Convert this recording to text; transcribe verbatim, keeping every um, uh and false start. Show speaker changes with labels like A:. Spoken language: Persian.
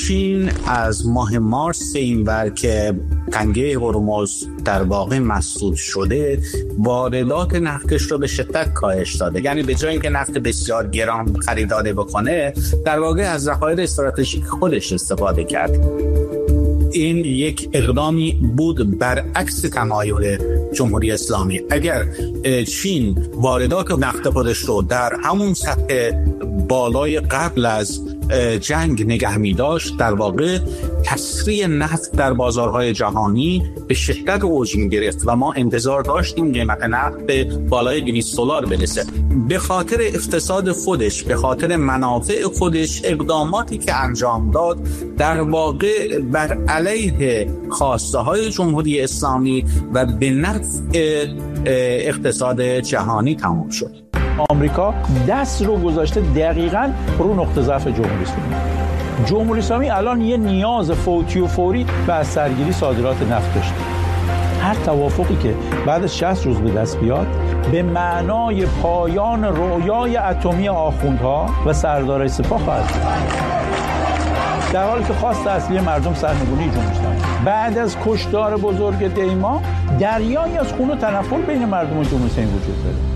A: چین از ماه مارس اینور که تنگه هرمز در واقع مسدود شده، واردات نفتش رو به شدت کاهش داده. یعنی به جای اینکه نفت بسیار گران خریداری بکنه، در واقع از ذخایر استراتژیک خودش استفاده کرد. این یک اقدامی بود برعکس تمایل جمهوری اسلامی. اگر چین واردات نفت خودش رو در همون سطح بالای قبل از جنگ نگه می داشت، در واقع تسریع نفت در بازارهای جهانی به شدت اوج می گرفت و ما انتظار داشتیم قیمت نفت به بالای دویست دلار برسه. به خاطر اقتصاد خودش، به خاطر منافع خودش، اقداماتی که انجام داد در واقع بر علیه خواسته های جمهوری اسلامی و به نفع اقتصاد جهانی تمام شد.
B: آمریکا دست رو گذاشته دقیقاً رو نقطه ضعف جمهوری اسلامی. جمهوری اسلامی الان یه نیاز فوتی و فوری به از سرگیری صادرات نفت داشته. هر توافقی که بعد از شصت روز به دست بیاد به معنای پایان رویای اتمی آخوندها و سردارای سپاه خواهد بود. در حالی که خواست اصلی مردم سرنگونی جمهوری اسلامی. بعد از کشتار بزرگ دیما دریایی از خون و تنفر بین مردم و جمهوری اسلامی وجود داره.